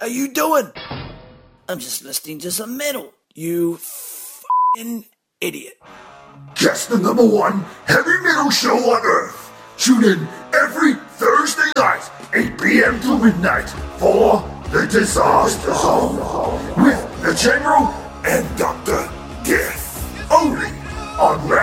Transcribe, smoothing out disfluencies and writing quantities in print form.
are you doing? I'm just listening to some metal, you f***ing idiot. Just the #1 heavy metal show on Earth. Tune in every Thursday night, 8 p.m. to midnight, for The Disaster Zone with the General and Dr. Death. Only on